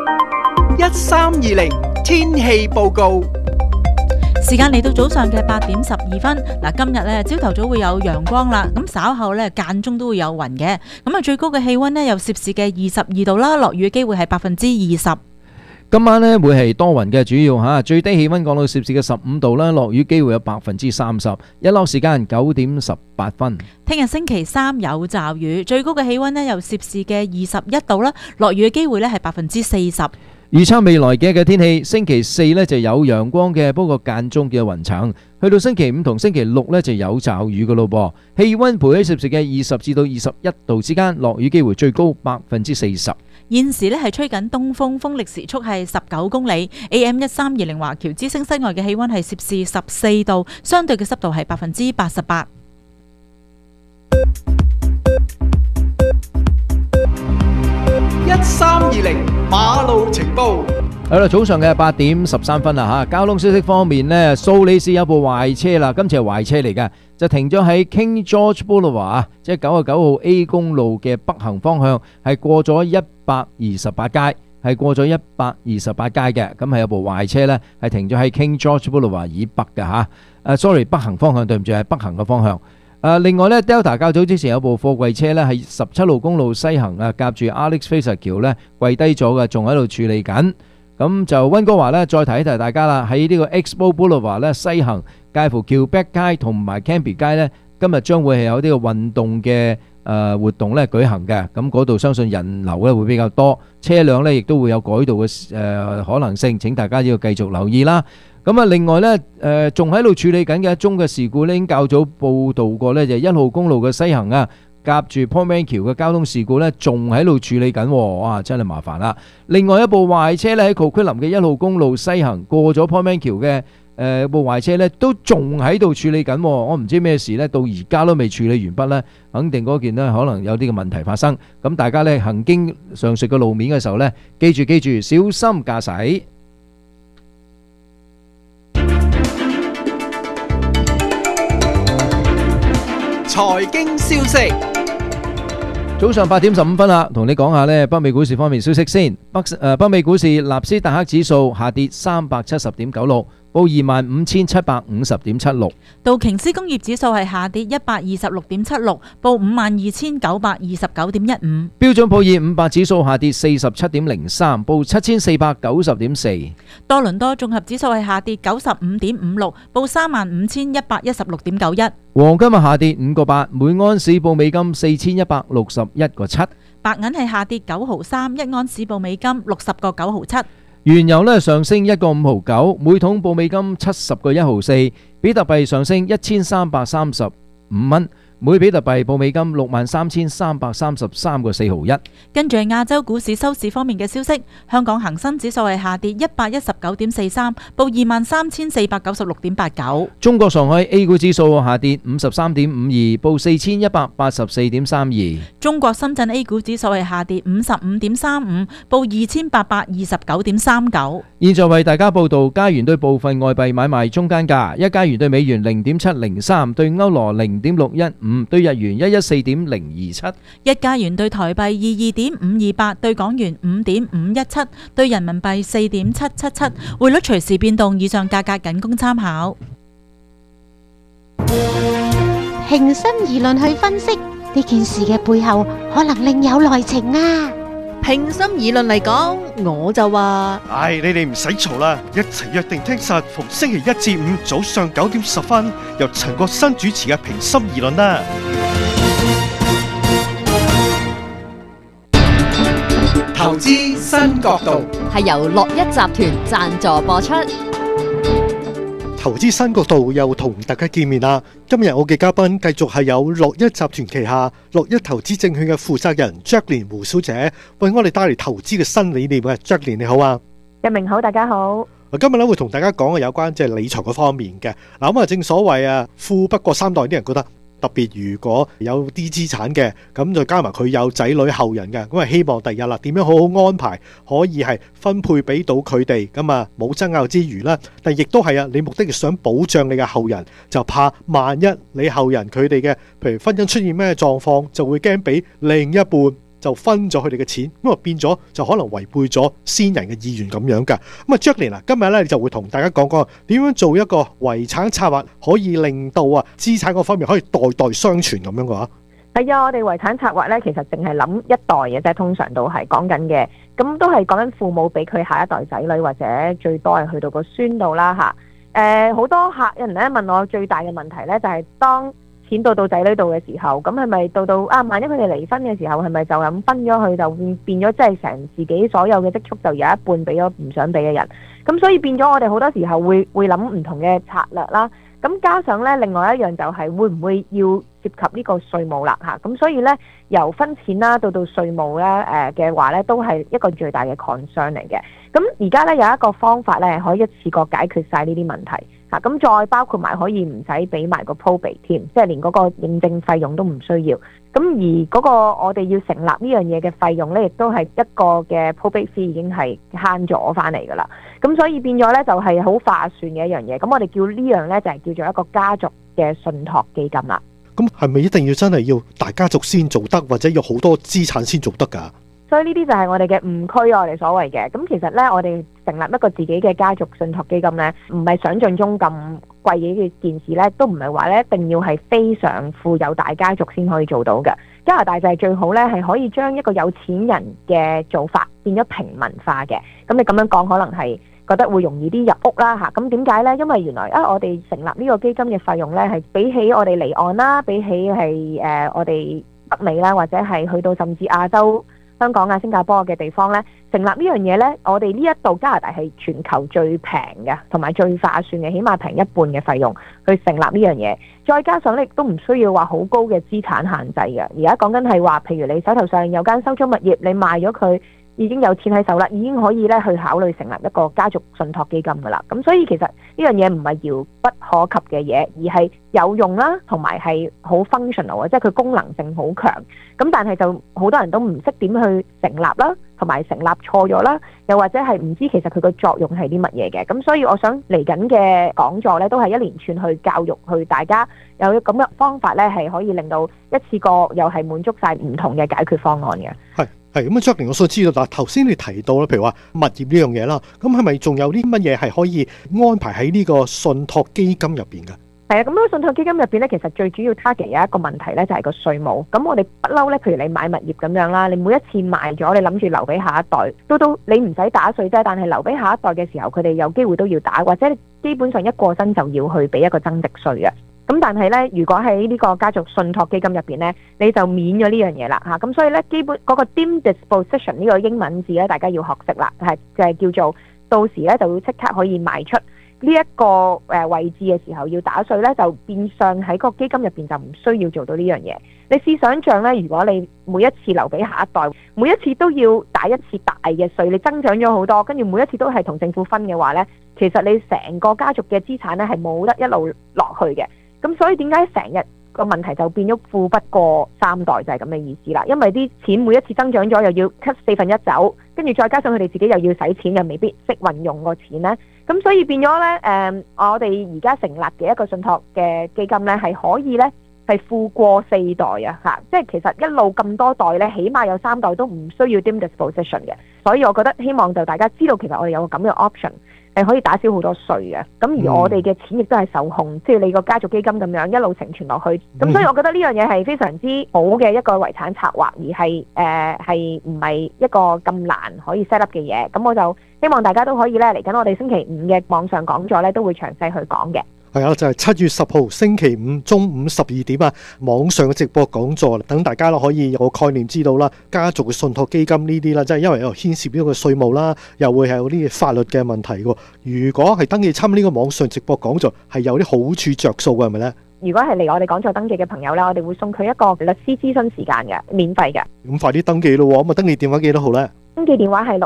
1320天氣報告。 時間嚟到早上嘅8:12。嗱，今日咧朝頭早會有陽光啦，咁稍後咧間中都會有雲嘅。咁啊，最高嘅氣溫呢，有攝氏嘅22度啦，落雨機會係20%。 今晚呢會係多雲嘅，主要吓最低氣溫降到攝氏嘅15度啦，落雨機會有30%。日落時間9:18。 聽日星期三有驟雨，最高嘅氣溫呢，有攝氏嘅21度啦，落雨嘅機會咧係40%。 預測未來幾日嘅天氣，星期四呢就有陽光嘅，不過間中嘅雲層。去到星期五同星期六呢就有驟雨嘅咯噃。氣溫徘徊攝氏嘅20至到21度之間，落雨機會最高40%。 現時呢係吹緊東風，風力時速係19公里。AM 1320華僑之聲室外嘅氣溫係攝氏14度，相對嘅濕度係88%。 1320馬路情報。 係啦，早上嘅8:13啦吓。交通消息方面呢，蘇黎世有部壞車啦，今次係壞車嚟嘅，就停咗喺 King George Boulevard，即係99號 A 公路嘅北行方向，係過咗128街，係過咗128街嘅。咁係有部壞車呢，係停咗喺 King George Boulevard 以北嘅吓。sorry， 北行方向，對唔住，係北行嘅方向。另外呢 Delta 較早之前有部貨櫃車呢，喺17號公路西行啊，夾住 Alex Fraser 橋呢，跪低咗嘅，仲喺度處理緊。咁就溫哥華呢，再提一提大家啦，喺呢個 Expo Boulevard 呢，西行介乎 Quebec 街同埋 Cambie 街呢，今日將會係有呢個運動嘅活動呢舉行嘅。咁嗰度相信人流呢會比較多，車輛呢亦都會有改道嘅可能性，請大家要繼續留意啦。咁啊，另外呢，仲喺度處理緊嘅一宗嘅事故呢，已經較早報道過呢，就係1號公路嘅西行啊，夾住 Portman 橋嘅交通事故呢，仲喺度處理緊，哇，真係麻煩啦。另外一部壞車呢，喺 Coquitlam 嘅1號公路西行過咗 Portman 橋嘅部壞車呢，都仲喺度處理緊，我唔知咩事呢，到而家都未處理完畢呢，肯定嗰件呢可能有啲嘅問題發生。咁大家呢，行經上述嘅路面嘅時候呢，記住小心駕駛。 財經消息。 早上8:15啦，同你講下呢北美股市方面消息先。北美股市納斯達克指數下跌370.96，報25,750.76。 道瓊斯工業指數係下跌126.76，報52,929.15。 標準普爾500指數下跌47.03，報7,490.4。 多倫多綜合指數係下跌95.56，報35,116.91。 黃金下跌5.8，每盎司報美金4161.7。 白銀係下跌9毫3，一盎司報美金60.9毫7。 原油呢上升1.5毫9，每桶報美金70.1毫4。比特幣上升1335蚊，每比特幣報美金63,333.4毫1。 跟住亞洲股市收市方面嘅消息，香港恒生指數係下跌119.43，報23,496.89。 中國上海 A 股指數下跌53.52，報4,184.32。 中國深圳 A 股指數係下跌55.35，報2,829.39。 現在為大家報道加元對部分外幣買賣中間價：一加元對美元0.703，對歐羅0.615，對日元114.027， 一加元對台幣22.528，對港元5.517，對人民幣4.777。匯率隨時變動，以上價格僅供參考。 平心而論去分析呢件事嘅背後，可能另有內情啊！ 平心而論嚟講，我就話， 你哋唔使嘈啦，一齊約定聽實逢星期一至五早上9:10，由陳國新主持嘅平心而論啦。 投資新角度係由樂一集團贊助播出。 投資新角度又同大家見面啦。今日我嘅嘉賓繼續係有樂一集團旗下樂一投資證券嘅負責人 Jacqueline 胡小姐，為我哋帶嚟投資嘅新理念嘅。Jacqueline 你好啊。 日明好，大家好。 今日咧會同大家講嘅有關即係理財嗰方面嘅。嗱咁啊，正所謂啊，富不過三代，啲人覺得特別如果有啲資產嘅，咁再加埋佢有仔女後人嘅，咁啊希望第日啦點樣好好安排，可以係分配俾到佢哋，咁啊冇爭拗之餘啦，但亦都係啊，你目的係想保障你嘅後人，就怕萬一你後人佢哋嘅譬如婚姻出現咩狀況，就會驚俾另一半就分咗佢哋嘅錢，咁啊變咗就可能違背咗先人嘅意願咁樣㗎。咁啊 Jacqueline 啊，今日咧你就會同大家講講點樣做一個遺產策劃，可以令到資產嗰方面可以代代相傳咁樣嘅話。 係啊，我哋遺產策劃咧，其實淨係諗一代嘅啫，通常都係講緊嘅，咁都係講緊父母俾佢下一代仔女，或者最多係去到個孫度啦嚇。好多客人咧問我最大嘅問題咧，就係當錢到仔女度嘅時候，咁係咪到萬一佢哋離婚嘅時候，係咪就咁分咗佢，就變咗即係成自己所有嘅積蓄就有一半俾咗唔想俾嘅人？咁所以變咗我哋好多時候會諗唔同嘅策略啦。咁加上咧，另外一樣就係會唔會要涉及呢個稅務啦嚇？咁所以咧，由分錢啦到稅務咧嘅話咧，都係一個最大嘅 concern 嚟嘅。咁而家咧有一個方法咧，可以一次過解決晒呢啲問題嚇。咁再包括埋可以唔使俾埋個 probate 添，即係連嗰個認證費用都唔需要。咁而嗰個我哋要成立呢樣嘢嘅費用咧，亦都係一個嘅 probate fee 已經係慳咗翻嚟㗎啦。咁所以變咗咧就係好划算嘅一樣嘢。咁我哋叫呢樣咧就係叫做一個家族嘅信託基金啦。 咁係咪一定要真係要大家族先做得，或者要好多資產先做得㗎？ 所以呢啲就係我哋嘅誤區，我哋所謂嘅。咁其實呢，我哋成立一個自己嘅家族信託基金呢，唔係想像中咁貴嘅件事呢，都唔係話呢一定要係非常富有大家族先可以做到嘅。加拿大就係最好呢，係可以將一個有錢人嘅做法變咗平民化嘅。咁你咁樣講可能係覺得會容易啲入屋啦嚇。咁點解呢？因為原來我哋成立呢個基金嘅費用呢，係比起我哋離岸啦，比起係我哋北美啦，或者係去到甚至亞洲、香港啊、新加坡嘅地方呢，成立呢樣嘢呢，我哋呢一度加拿大係全球最平嘅，同埋最划算嘅，起碼平一半嘅費用去成立呢樣嘢。再加上呢，亦都唔需要話好高嘅資產限制嘅。而家講緊係話，譬如你手頭上有間收租物業，你賣咗佢，已經有錢喺手啦，已經可以咧去考慮成立一個家族信託基金噶啦。咁所以其實呢樣嘢唔係遙不可及嘅嘢，而係有用啦，同埋係好 functional 啊，即係佢功能性好強。咁但係就好多人都唔識點去成立啦，同埋成立錯咗啦，又或者係唔知其實佢個作用係啲乜嘢嘅。咁所以我想嚟緊嘅講座咧，都係一連串去教育去大家有咁嘅方法咧，係可以令到一次過又係滿足晒唔同嘅解決方案嘅。 係咁啊 Jacqueline， 我想知道嗱，頭先你提到啦，譬如話物業呢樣嘢啦，咁係咪仲有啲乜嘢係可以安排喺呢個信託基金入邊㗎？ 係啊，咁個信託基金入邊咧，其實最主要 target 有一個問題咧，就係個稅務。咁我哋不嬲咧，譬如你買物業咁樣啦，你每一次賣咗，你諗住留俾下一代，到你唔使打稅啫，但係留俾下一代嘅時候，佢哋有機會都要打，或者基本上一過身就要去俾一個增值稅嘅。咁但係咧，如果喺呢個家族信託基金入邊咧，你就免咗呢樣嘢啦嚇。咁所以咧，基本嗰個 deemed disposition 呢個英文字咧，大家要學識啦，就係叫做到時咧就會即刻可以賣出呢一個位置嘅時候要打稅咧，就變相喺個基金入邊就唔需要做到呢樣嘢。你試想像咧，如果你每一次留俾下一代，每一次都要打一次大嘅稅，你增長咗好多，跟住每一次都係同政府分嘅話咧，其實你成個家族嘅資產咧係冇得一路落去嘅。咁所以點解成日個問題就變咗富不過三代，就係咁嘅意思啦。因為啲錢每一次增長咗，又要 cut 1/4走，跟住再加上佢哋自己又要使錢，又未必識運用個錢咧。咁所以變咗咧，我哋而家成立嘅一個信託嘅基金咧，係可以咧係富過4代啊嚇！即係其實一路咁多代咧，起碼有3代都唔需要 deemed disposition 嘅。所以我覺得希望就大家知道，其實我哋有個咁嘅 option。係可以打少好多稅嘅，咁而我哋嘅錢亦都係受控，即係你個家族基金咁樣一路承傳落去。咁所以我覺得呢樣嘢係非常之好嘅一個遺產策劃，而係唔係一個咁難可以 set up 嘅嘢。咁我就希望大家都可以咧嚟緊我哋星期5嘅網上講座咧，都會詳細去講嘅。 係啊，就係7月10號星期5中午12點啊，網上嘅直播講座，等大家可以有個概念知道啦，家族嘅信託基金呢啲啦，即係因為又牽涉呢個稅務啦，又會係有啲法律嘅問題嘅。如果係登記參加呢個網上直播講座，係有啲好處着數嘅，係咪呢？ 如果係嚟我哋講座登記嘅朋友咧，我哋會送佢一個律師諮詢時間嘅，免費嘅。 咁快啲登記咯，咁啊登記電話幾多號呢？ 登記電話係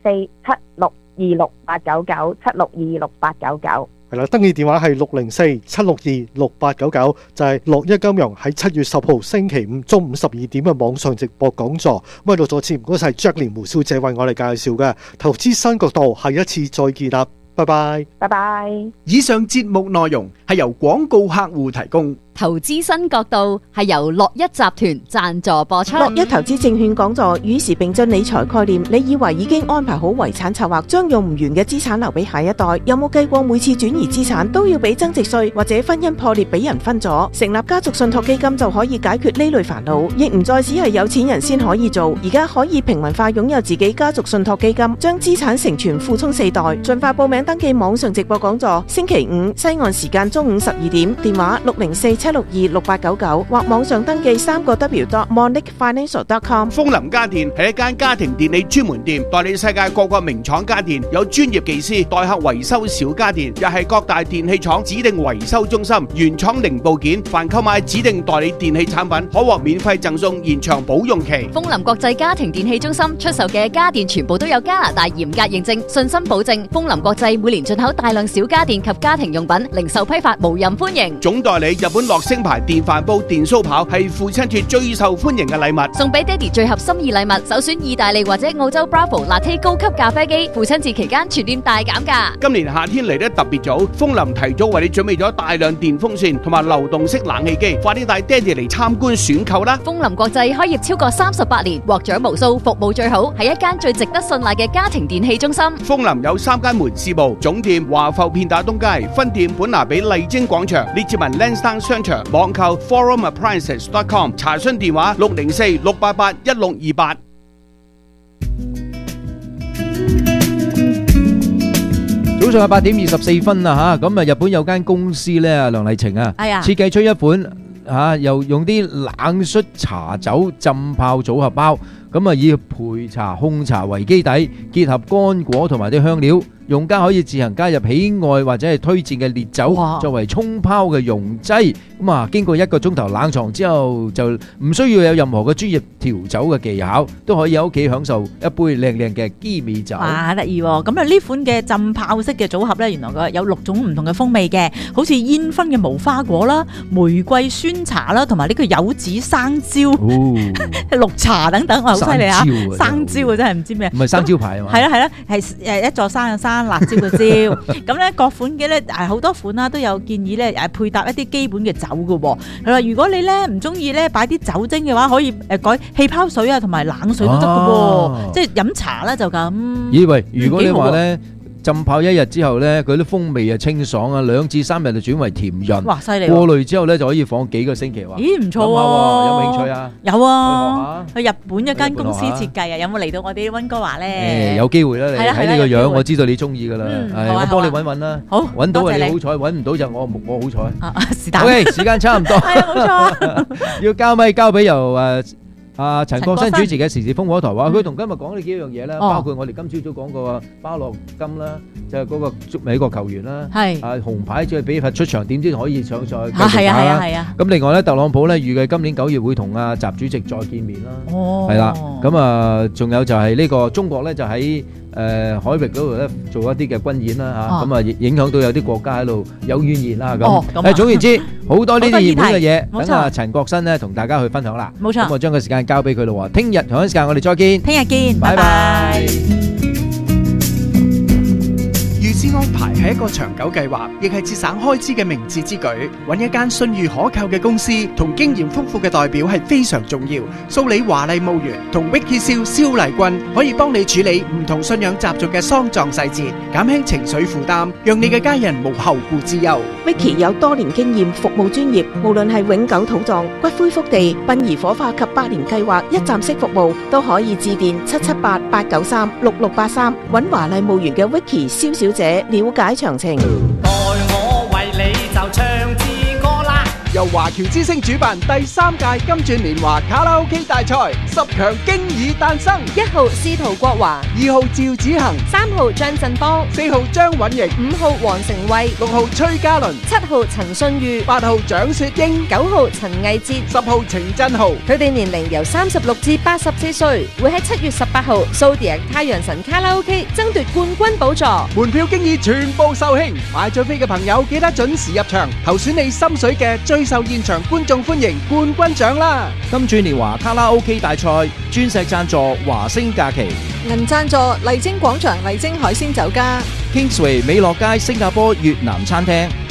604-7626-899，7626-899。 係啦，登記電話係604-762-6899，就係樂一金融喺7月10號星期5中午12點嘅網上直播講座。咁喺度再次唔該晒 Jacqueline 胡小姐為我哋介紹嘅投資新角度，下一次再見啦，拜拜。 拜拜。 以上節目內容係由廣告客戶提供。 投資新角度係由樂一集團贊助播出。 樂一投資證券講座與時並進理財概念，你以為已經安排好遺產策劃，將用唔完嘅資產留俾下一代？有冇計過每次轉移資產都要俾增值稅，或者婚姻破裂俾人分咗？成立家族信託基金就可以解決呢類煩惱，亦唔再只係有錢人先可以做，而家可以平民化擁有自己家族信託基金，將資產承傳附充4代。盡快報名登記網上直播講座，星期5西岸時間中午12點，電話604-762-6899或網上登記3w.monlichfinancial.com。 豐林家電係一間家庭電器專門店，代理世界各個名廠家電，有專業技師代客維修小家電，又係各大電器廠指定維修中心，原廠零部件，凡購買指定代理電器產品，可獲免費贈送延長保用期。 豐林國際家庭電器中心出售嘅家電全部都有加拿大嚴格認證，信心保證。豐林國際每年進口大量小家電及家庭用品，零售批發無任歡迎。 總代理日本樂聲牌電飯煲、電酥刨係父親節最受歡迎嘅禮物， 送俾爹哋最合心意禮物，首選意大利或者澳洲 Bravo Latte 高級咖啡機。父親節期間全店大減價。 今年夏天嚟得特別早，豐林提早為你準備咗大量電風扇同埋流動式冷氣機，快啲帶爹哋嚟參觀選購啦！ 豐林國際開業超過38年，獲獎無數，服務最好，係一間最值得信賴嘅家庭電器中心。 豐林有3間門市部，總店華埠片打東街，分店本拿比麗晶廣場，列治文 Lansdowne 商場，網購 forumappliances.com， 查詢電話604-688-1628。 早上8點24分啦嚇，咁啊日本有間公司咧，梁麗晴啊，設計出一款又用啲冷縮茶酒浸泡組合包，咁啊以焙茶、烘茶為基底，結合乾果同埋啲香料。用家可以自行加入喜愛或者係推薦嘅烈酒作為沖泡嘅溶劑，咁啊經過1個鐘頭冷藏之後，就唔需要有任何嘅專業調酒嘅技巧，都可以喺屋企享受一杯靚靚嘅基美酒。 哇，得意喎！咁啊呢款嘅浸泡式嘅組合咧，原來佢有6種唔同嘅風味嘅，好似煙燻嘅無花果啦、玫瑰酸茶啦，同埋呢個柚子生椒、綠茶等等，哇好犀利啊！生椒啊真係唔知咩， 唔係生招牌啊嘛？ 係啦，係一座山嘅山。辣椒嘅椒，咁咧各款嘅咧好多款啦，都有建議咧配搭一啲基本嘅酒嘅喎。佢話如果你咧唔中意咧擺啲酒精嘅話，可以改氣泡水啊，同埋冷水都得嘅喎，即係飲茶啦就咁。 咦喂，如果你話咧浸泡1日之後咧，佢啲風味啊清爽啊，2至3日就轉為甜潤。 哇，犀利！ 過濾之後咧就可以放幾個星期喎。 咦，唔錯喎！ 有冇興趣啊？ 有啊，去日本一間公司設計啊，有冇嚟到我哋溫哥華咧？ 有機會啦，你睇你個樣，我知道你中意噶啦。我幫你揾揾啦。 好， 揾到啊你好彩，揾唔到就我好彩。 是但。 OK，時間差唔多。 係啊，冇錯。 要交咪交俾由陳國新主持嘅時事風火台話，佢同今日講呢幾樣嘢啦，包括我哋今朝早講過巴洛金啦，就係嗰個美國球員啦，紅牌即係俾罰出場，點知可以上賽繼續打啦。咁另外咧，特朗普咧預計今年9月會同習主席再見面啦，係啦。咁啊，仲有就係呢個中國咧就喺海域嗰度咧做一啲嘅軍演啦嚇，咁啊影響到有啲國家喺度有怨言啦咁。總言之，好多呢啲熱門嘅嘢，等阿陳國新咧同大家去分享啦。 冇錯， 咁我將個時間交俾佢咯喎。聽日同一時間我哋再見。 聽日見，拜拜。 預先安排係一個長久計劃，亦係節省開支嘅明智之舉。揾一間信譽可靠嘅公司同經驗豐富嘅代表係非常重要。蘇里華麗墓園同 Vicky 蕭麗君可以幫你處理唔同信仰習俗嘅喪葬細節，減輕情緒負擔，讓你嘅家人無後顧之憂。 Vicky 有多年經驗，服務專業，無論係永久土葬、骨灰福地、殯儀火化及百年計劃一站式服務，都可以致電778-893-6683，揾華麗墓園嘅 Vicky 蕭小姐了解詳情。 待我為你就唱支歌啦！ 由華僑之星主辦第3屆金鑽年華卡拉 OK 大賽，10強經已誕生。 1號司徒國華 ，2號趙子恒 ，3號張振邦 ，4號張允瑩 ，5號黃成慧 ，6號崔嘉倫 ，7號陳信裕 ，8號蔣雪英 ，9號陳毅哲 ，10號程振豪。 佢哋年齡由36至84歲，會喺7月18號蘇迪亞太陽神卡拉 OK 爭奪冠軍寶座。 門票經已全部售罄，買咗飛嘅朋友記得準時入場，投選你心水嘅最受現場觀眾歡迎冠軍獎啦！ 金鑽年華卡拉 OK 大賽，鑽石贊助華星假期， 銀贊助麗晶廣場麗晶海鮮酒家， Kingsway 美樂街新加坡越南餐廳。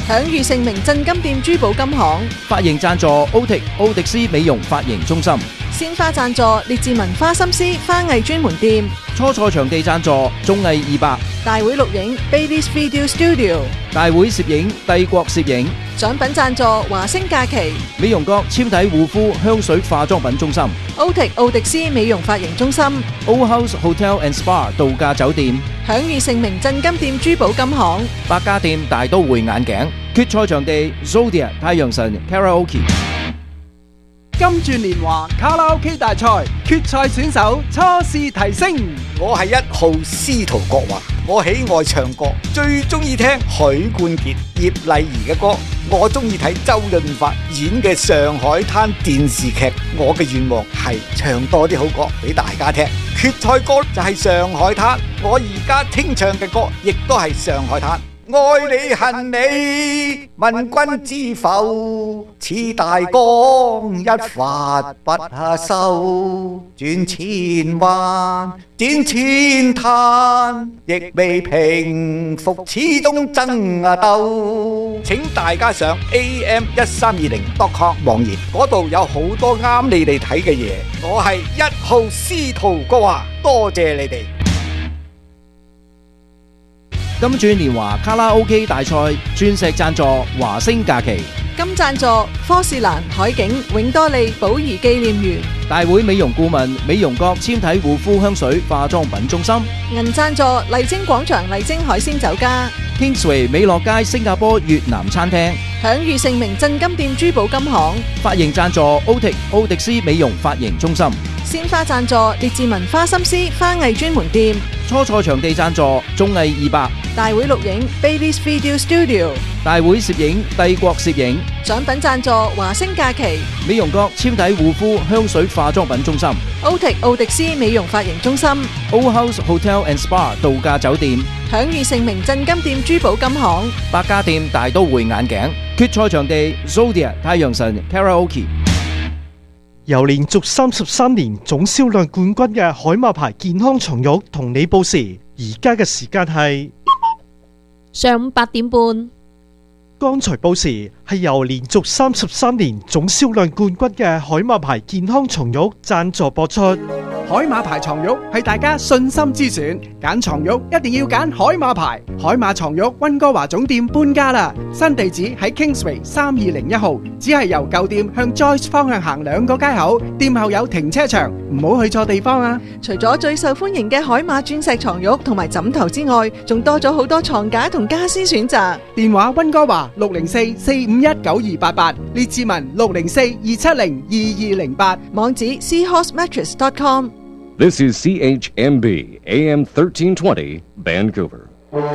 享譽盛名鎮金店珠寶金行， 髮型贊助 OTIC 奧迪斯美容髮型中心， 鮮花贊助列治文花心思花藝專門店， 初賽場地贊助綜藝200， 大會錄影 Baileys Video Studio， 大會攝影帝國攝影， 獎品贊助華星假期， 美容閣纖體護膚香水化妝品中心， OTIC 奧迪斯美容髮型中心， Old House Hotel and Spa 度假酒店， 享譽盛名鎮金店珠寶金行， 百家店大都會眼鏡，決賽場地 Zodiac 太陽神 Karaoke。 金鑽年華卡拉 OK 大賽決賽選手初試提升。 我係1號司徒國華，我喜愛唱歌，最中意聽許冠傑、葉麗儀嘅歌。我中意睇周潤發演嘅《上海灘》電視劇。我嘅願望係唱多啲好歌俾大家聽。決賽歌就係《上海灘》，我而家聽唱嘅歌亦都係《上海灘》。愛你恨你，問君知否？似大江一發不可收，轉千彎，轉千灘，亦未平復，始終爭鬥。請大家上 am1320.com 網頁，嗰度有好多啱你哋睇嘅嘢。我係1號司徒國華，多謝你哋。 金鑽年華卡拉 OK 大賽鑽石贊助華星假期， 金贊助科士蘭海景永多利寶儀紀念園， 大會美容顧問美容閣纖體護膚香水化妝品中心， 銀贊助麗晶廣場麗晶海鮮酒家， Kingsway 美樂街新加坡越南餐廳， 享譽盛名鎮金店珠寶金行， 髮型贊助 OTIC 奧迪斯美容髮型中心， 鮮花贊助列治文花心思花藝專門店， 初賽場地贊助綜藝200， 大會錄影 Baileys Video Studio， 大會攝影帝國攝影， 獎品贊助華星假期， 美容閣纖體護膚香水化妝品中心， OTIC 奧迪斯美容髮型中心， Old House Hotel and Spa 度假酒店， 享譽盛名鎮金店珠寶金行， 百家店大都會眼鏡，決賽場地 Zodiac 太陽神 Karaoke。 由連續33年總銷量冠軍嘅海馬牌健康床褥同你報時，而家嘅時間係上午8點半。 剛才報時係由連續33年總銷量冠軍嘅海馬牌健康床褥贊助播出。 海馬牌床褥係大家信心之選，揀床褥一定要揀海馬牌。海馬床褥溫哥華總店搬家啦，新地址喺 Kingsway 3201號，只係由舊店向 Joyce 方向行2個街口，店後有停車場，唔好去錯地方啊！ 除咗最受歡迎嘅海馬鑽石床褥同埋枕頭之外，仲多咗好多床架同家私選擇。 電話溫哥華604-451-9288，列治文604-270-2208， 網址 seahorsemattress.com。 This is CHMB AM 1320 Vancouver。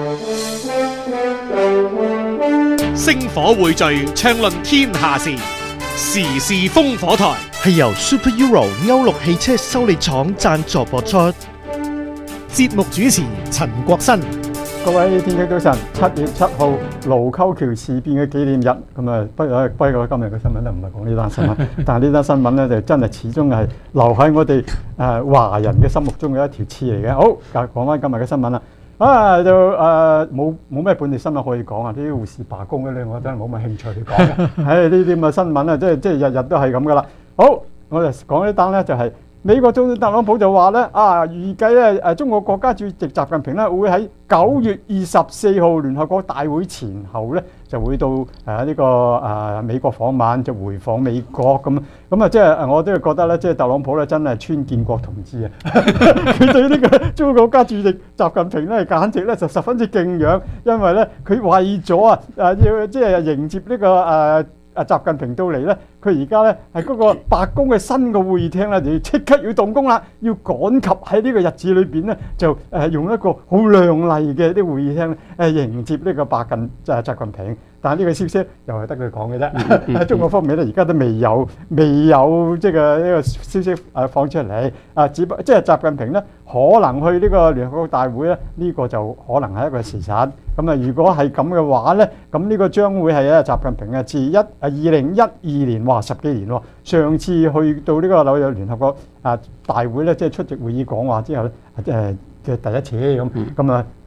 星火匯聚，暢論天下事，時事烽火台係由 Super Euro 歐陸汽車修理廠贊助播出。 節目主持陳國新。 各位天氣早晨，7月7號盧溝橋事變嘅紀念日，咁啊，不過今日嘅新聞咧唔係講呢單新聞，但係呢單新聞咧就真係始終係留喺我哋華人嘅心目中嘅一條刺嚟嘅。好，講翻今日嘅新聞啦。就冇咩本地新聞可以講啊！啲護士罷工咧，我真係冇乜興趣去講嘅。呢啲咁嘅新聞啊，即係日日都係咁噶啦。好，我哋講呢單咧就係美國總統特朗普就話咧預計咧中國國家主席習近平咧會喺9月24號聯合國大會前後咧就會到呢個美國訪問，就回訪美國咁啊！即係我都係覺得咧，即係特朗普咧真係川建國同志啊！佢對呢個中國國家主席習近平咧，簡直咧就十分之敬仰，因為咧佢為咗要即係迎接呢個習近平到嚟咧，佢而家咧係嗰個白宮嘅新嘅會議廳咧，就要即刻要動工啦，要趕及喺呢個日子裏邊咧，就用一個好亮麗嘅啲會議廳咧迎接呢個習近平。但係呢個消息又係得佢講嘅啫，喺中國方面咧而家都未有即係呢個消息放出嚟即係習近平咧可能去呢個聯合國大會咧，呢個就可能係一個事實。咁如果係咁嘅話咧，咁呢個將會係習近平自2012年10幾年喎，上次去到呢個紐約聯合國大會咧，即係出席會議講話之後咧嘅第一次咁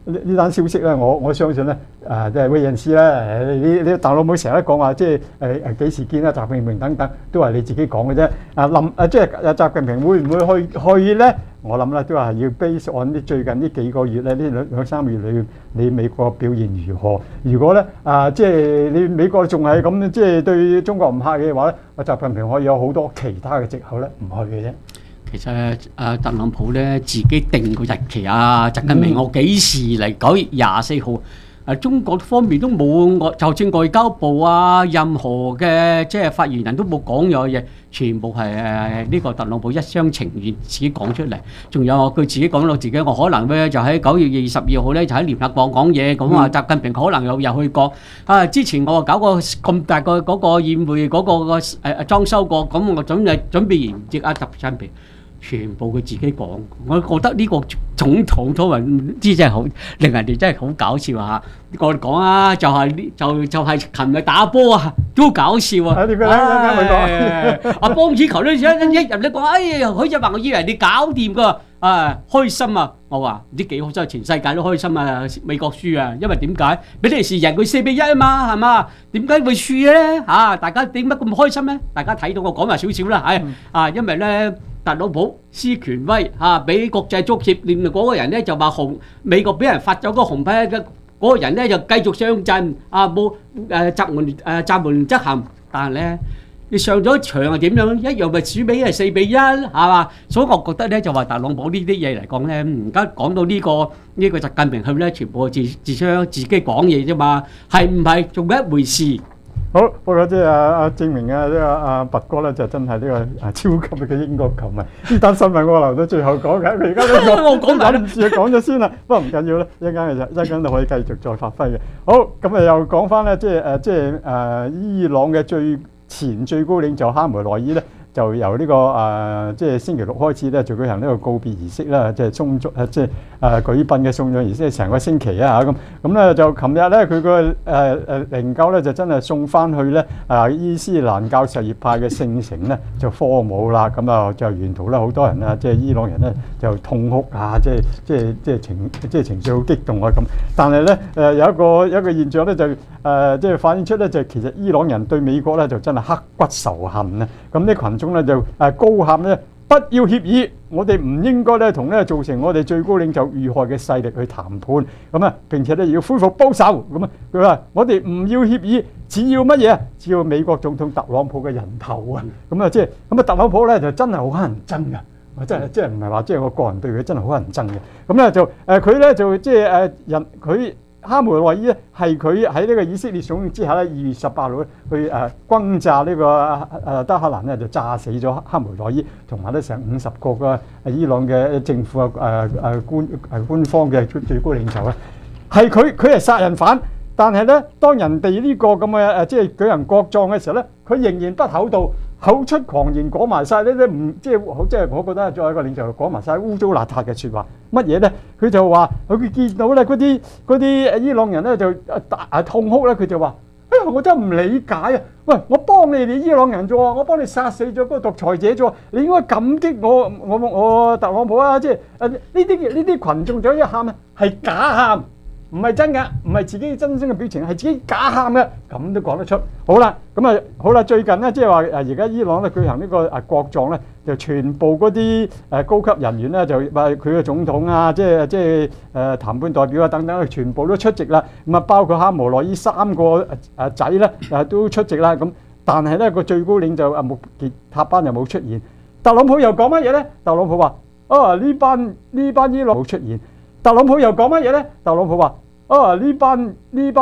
呢單消息咧，我相信咧，即係威爾斯咧，你特朗普成日都講話，即係幾時見啊，習近平等等，都係你自己講嘅啫。即係習近平會唔會去咧？我諗咧都係要 base on 啲最近呢幾個月咧，呢兩三個月裏，你美國表現如何？如果咧即係你美國仲係咁，即係對中國唔客氣嘅話咧，習近平可以有好多其他嘅藉口咧，唔去嘅啫。 其實特朗普咧自己定個日期啊，習近平我幾時嚟？9月24號。中國方面都冇就算外交部啊，任何嘅即係發言人都冇講有嘢，全部係呢個特朗普一廂情願自己講出嚟。仲有佢自己講到自己，我可能咧就喺9月22號咧就喺聯合國講嘢，咁話習近平可能又去過。之前我搞個咁大個嗰個宴會嗰個裝修過，咁我準備迎接習近平。全部佢自己講，我覺得呢個總統都唔知真係好令人哋真係好搞笑嚇。我哋講啊，就係琴日打波啊，都搞笑啊！你講阿邦子球咧一入咧講，哎呀，佢就話我以為你搞掂㗎，開心啊！我話唔知幾好，真係全世界都開心啊！美國輸啊，因為點解？比利時贏佢4-1啊嘛，係嘛？點解會輸咧？大家點解咁開心咧？大家睇到我講埋少少啦，因為咧。特朗普施權威俾國際足協，連嗰個人咧就話美國俾人發咗個紅牌嘅嗰個人咧就繼續上陣，冇暫緩執行，但係咧你上咗場係點樣？一樣咪輸俾係4-1係嘛？所以我覺得咧就話特朗普呢啲嘢嚟講咧，而家講到呢個習近平去咧，全部係自己講嘢啫嘛，係唔係仲有一回事？ 好，不過即係證明呢個拔哥咧就真係呢個超級嘅英國球迷。呢單新聞我留到最後講嘅，佢而家都我講緊唔住，講咗先啦。不過唔緊要啦，一陣間就可以繼續再發揮嘅。好，咁又講翻咧，即係伊朗嘅前最高領袖哈梅內伊咧。就由呢個即係星期六開始咧，就舉行呢個告別儀式啦，即係舉殯嘅送葬儀式，成個星期啊咁咧就琴日咧佢個靈柩咧就真係送翻去咧伊斯蘭教什葉派嘅聖城咧就科姆啦，咁啊就沿途咧好多人啊，即係伊朗人咧就痛哭啊，即係情緒好激動啊咁，但係咧有一個現象咧就即係反映出咧就其實伊朗人對美國咧就真係刻骨仇恨啊，咁啲群眾咧就高喊咧不要協議，我哋唔應該咧同咧造成我哋最高領袖遇害嘅勢力去談判，咁啊並且咧要恢復保守，咁啊佢話我哋唔要協議，只要乜嘢？只要美國總統特朗普嘅人頭啊，咁啊即係咁啊特朗普咧就真係好乞人憎㗎，即係唔係話即係我個人對佢真係好乞人憎嘅，咁咧就佢咧就即係佢。哈梅內伊咧係佢喺呢個以色列慫恿之下咧，2月18號去轟炸呢個德黑蘭咧，就炸死咗哈梅內伊同埋咧成50個嘅伊朗嘅政府官方嘅最高領袖咧，係佢係殺人犯，但係咧當人哋呢個咁嘅即係舉行國葬嘅時候咧，佢仍然不厚道。口出狂言，講埋晒呢啲唔即係我覺得作為一個領袖講埋晒污糟邋遢嘅説話。乜嘢咧？佢就話佢見到咧嗰啲伊朗人咧就痛哭咧，佢就話：我真係唔理解啊！喂，我幫你哋伊朗人啫喎，我幫你殺死咗嗰個獨裁者啫喎，你應該感激我特朗普啊！即係呢啲群眾就一喊啊，係假喊。唔係真㗎，唔係自己真正嘅表情，係自己假喊嘅，咁都講得出。好啦，最近咧，即係話而家伊朗咧舉行呢個國葬咧，就全部嗰啲高級人員咧，就話佢嘅總統啊，即係談判代表啊等等，全部都出席啦。咁啊，包括哈梅內伊3個仔咧都出席啦。咁但係咧個最高領袖穆傑塔班又冇出現。特朗普又講乜嘢咧？特朗普話：呢班伊朗冇出現。特朗普又講乜嘢咧？特朗普話：呢班